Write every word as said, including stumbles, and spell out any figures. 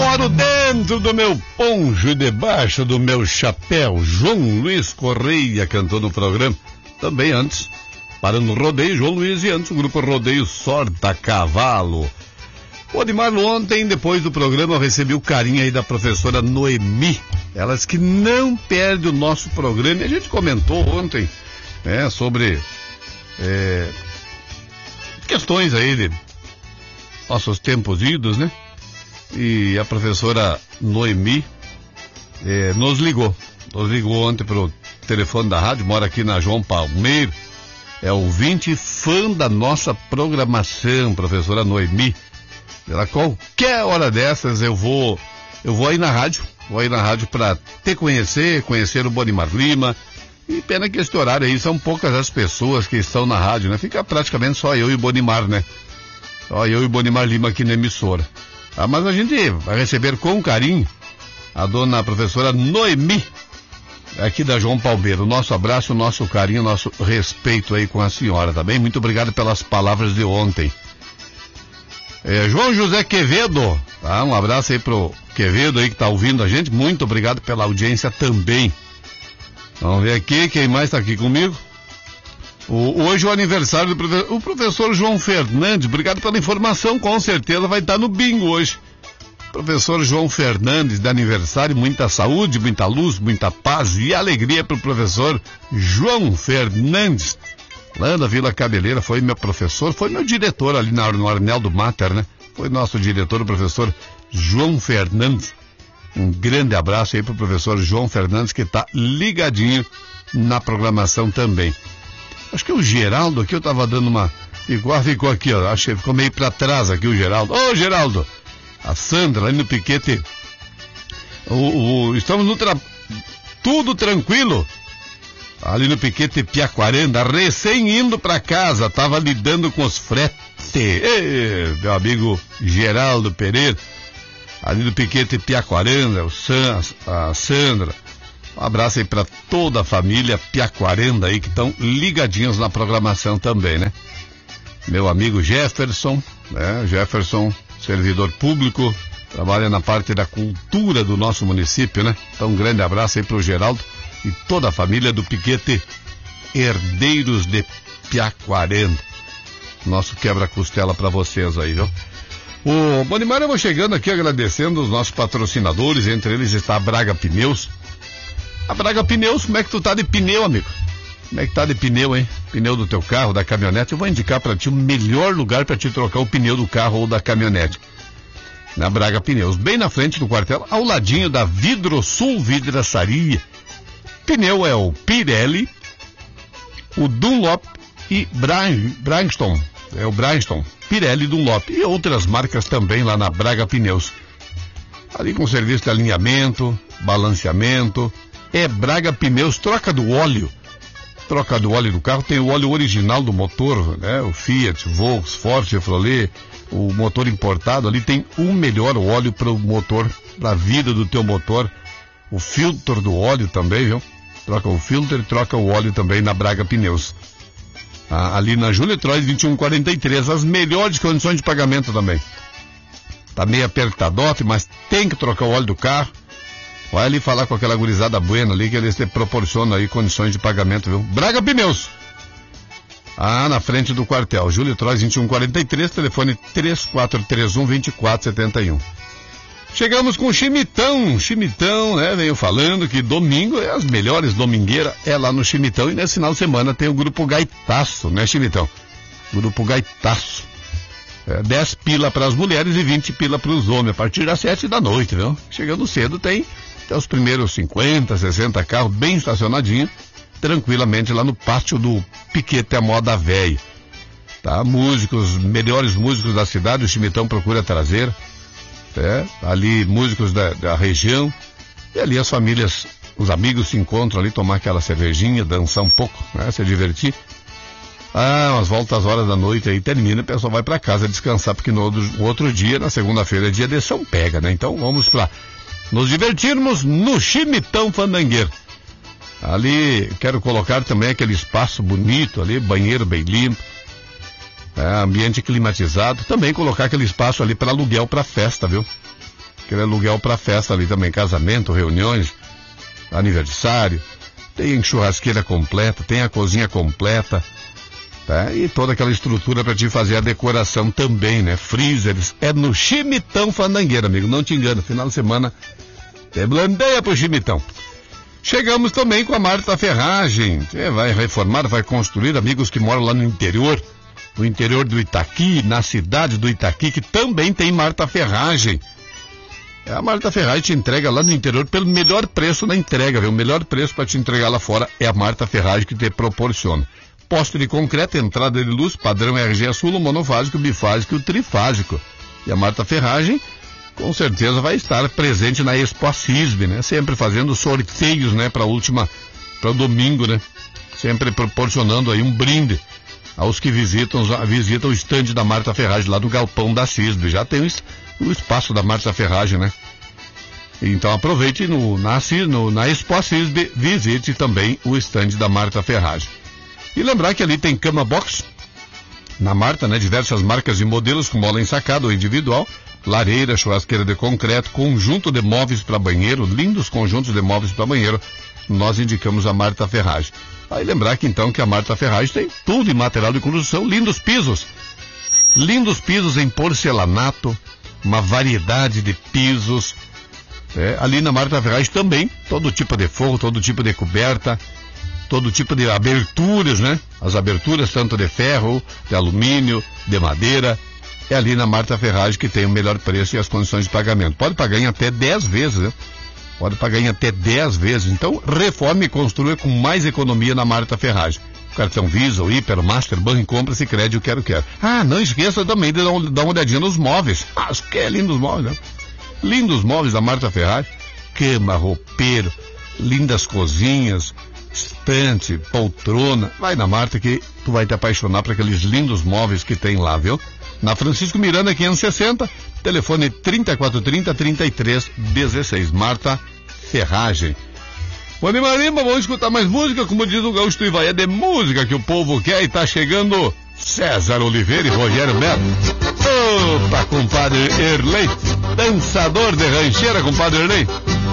moro dentro do meu poncho, debaixo do meu chapéu. João Luiz Correia cantou no programa. Também antes, parando no rodeio, João Luiz, e antes o grupo Rodeio Sorta Cavalo. O Admar, ontem, depois do programa, eu recebi o carinho aí da professora Noemi. Ela disse que não perde o nosso programa. E a gente comentou ontem, né, sobre é, questões aí de nossos tempos idos, né? E a professora Noemi é, nos ligou. Nos ligou ontem pro telefone da rádio, mora aqui na João Palmeiro. É ouvinte fã da nossa programação, professora Noemi. Ela, qualquer hora dessas eu vou, eu vou aí na rádio, vou aí na rádio para te conhecer, conhecer o Bonimar Lima. E pena que este horário aí são poucas as pessoas que estão na rádio, né? Fica praticamente só eu e o Bonimar, né? Só eu e o Bonimar Lima aqui na emissora. Ah, mas a gente vai receber com carinho a dona professora Noemi, aqui da João Palmeiro. Nosso abraço, nosso carinho, nosso respeito aí com a senhora, tá bem? Muito obrigado pelas palavras de ontem. É, João José Quevedo, tá? Um abraço aí pro Quevedo aí que tá ouvindo a gente, muito obrigado pela audiência também. Vamos ver aqui, quem mais tá aqui comigo? O, hoje é o aniversário do professor, o professor João Fernandes, obrigado pela informação, com certeza vai estar no bingo hoje. Professor João Fernandes, de aniversário, muita saúde, muita luz, muita paz e alegria pro professor João Fernandes. Lá da Vila Cabeleira, foi meu professor, foi meu diretor ali na, no Arnaldo Mater, né? Foi nosso diretor, o professor João Fernandes. Um grande abraço aí pro professor João Fernandes, que tá ligadinho na programação também. Acho que o Geraldo aqui, eu tava dando uma... Igual ficou aqui, ó, acho que ficou meio pra trás aqui o Geraldo. Ô, Geraldo! A Sandra, ali no piquete. O, o, estamos no tra... Tudo tranquilo. Ali no piquete Piaquaranda, recém indo pra casa, tava lidando com os fretes. Ei, meu amigo Geraldo Pereira, ali no piquete Piaquaranda, o San, a Sandra. Um abraço aí pra toda a família Piaquaranda aí que estão ligadinhos na programação também, né? Meu amigo Jefferson, né? Jefferson, servidor público, trabalha na parte da cultura do nosso município, né? Então um grande abraço aí pro Geraldo e toda a família do piquete Herdeiros de Piaquaranda. Nosso quebra-costela para vocês aí, viu? O Bonimar, eu vou chegando aqui agradecendo os nossos patrocinadores, entre eles está a Braga Pneus. A Braga Pneus, como é que tu tá de pneu, amigo? Como é que tá de pneu, hein? Pneu do teu carro, da caminhonete. Eu vou indicar para ti o melhor lugar para te trocar o pneu do carro ou da caminhonete. Na Braga Pneus, bem na frente do quartel, ao ladinho da Vidrosul Vidraçaria. Pneu é o Pirelli, o Dunlop e Bryanston. É o Bryanston, Pirelli, Dunlop e outras marcas também lá na Braga Pneus. Ali com serviço de alinhamento, balanceamento. É Braga Pneus, troca do óleo. Troca do óleo do carro, tem o óleo original do motor, né? O Fiat, Volks, Ford, Chevrolet, o motor importado. Ali tem o melhor óleo para o motor, para a vida do teu motor. O filtro do óleo também, viu? Troca o filtro e troca o óleo também na Braga Pneus. Ah, ali na Júlio Trois, vinte e um quarenta e três, as melhores condições de pagamento também. Tá meio apertadote, mas tem que trocar o óleo do carro. Vai ali falar com aquela gurizada buena ali, que eles te proporcionam aí condições de pagamento, viu? Braga Pneus. Ah, na frente do quartel. Júlio Trois, vinte e um quarenta e três, telefone três quatro três um, dois quatro sete um. Chegamos com o Chimitão, Chimitão, né, venho falando que domingo é as melhores domingueiras, é lá no Chimitão, e nesse final de semana tem o Grupo Gaitaço, né, Chimitão? Grupo Gaitaço. É, dez pila para as mulheres e vinte pila para os homens, a partir das sete da noite, viu? Chegando cedo tem até os primeiros cinquenta, sessenta carros bem estacionadinhos, tranquilamente lá no pátio do Piquete a Moda Véia. Tá, músicos, melhores músicos da cidade, o Chimitão procura trazer. É, ali músicos da, da região, e ali as famílias, os amigos se encontram ali, tomar aquela cervejinha, dançar um pouco, né, se divertir. Ah, umas voltas às horas da noite aí termina, o pessoal vai para casa descansar, porque no outro, no outro dia, na segunda-feira, é dia de São Pega, né? Então vamos para nos divertirmos no Chimitão Fandangueiro. Ali quero colocar também aquele espaço bonito ali, banheiro bem limpo. É, ambiente climatizado, também colocar aquele espaço ali para aluguel para festa, viu? aquele aluguel para festa ali também, casamento, reuniões, aniversário. Tem churrasqueira completa, tem a cozinha completa, tá? E toda aquela estrutura para te fazer a decoração também, né? Freezers, é no Chimitão Fandangueira, amigo, não te engana, final de semana, te blandeia pro Chimitão. Chegamos também com a Marta Ferragem, é, vai reformar, vai construir, amigos que moram lá no interior, no interior do Itaqui, na cidade do Itaqui, que também tem Marta Ferragem. A Marta Ferragem te entrega lá no interior pelo melhor preço na entrega, viu? O melhor preço para te entregar lá fora é a Marta Ferragem que te proporciona. Poste de concreto, entrada de luz, padrão R G Sul, monofásico, bifásico e trifásico. E a Marta Ferragem, com certeza, vai estar presente na Expo Assisb, né? Sempre fazendo sorteios, né? Para última, para o domingo, né? Sempre proporcionando aí um brinde aos que visitam, visitam o estande da Marta Ferragem lá no galpão da Assisb. Já tem o espaço da Marta Ferragem, né? Então aproveite no, na, no, na Expo Assisb, visite também o estande da Marta Ferragem. E lembrar que ali tem cama box, na Marta, né? Diversas marcas e modelos com mola ensacada ou individual, lareira, churrasqueira de concreto, conjunto de móveis para banheiro, lindos conjuntos de móveis para banheiro, nós indicamos a Marta Ferragem. Aí lembrar que então que a Marta Ferragem tem tudo em material de construção, lindos pisos, lindos pisos em porcelanato, uma variedade de pisos, é, ali na Marta Ferragem também, todo tipo de forro, todo tipo de coberta, todo tipo de aberturas, né? As aberturas tanto de ferro, de alumínio, de madeira, é ali na Marta Ferragem que tem o melhor preço e as condições de pagamento. Pode pagar em até dez vezes, né? Pode pagar em até dez vezes. Então, reforme e construa com mais economia na Marta Ferragem. Cartão Visa, o Hiper, Master, Banco Compras e Crédito, quero, quero. Ah, não esqueça também de dar, um, dar uma olhadinha nos móveis. Ah, que é lindos móveis, né? Lindos móveis da Marta Ferragem. Cama, roupeiro, lindas cozinhas, estante, poltrona. Vai na Marta que tu vai te apaixonar por aqueles lindos móveis que tem lá, viu? Na Francisco Miranda, quinhentos e sessenta, telefone trinta e quatro trinta, trinta e três dezesseis. Marta Ferragem. Bom, Marima, vamos escutar mais música, como diz o Gaúcho Ivaí, é de música que o povo quer, e tá chegando César Oliveira e Rogério Melo. Opa, compadre Erlei, dançador de rancheira, compadre Erlei.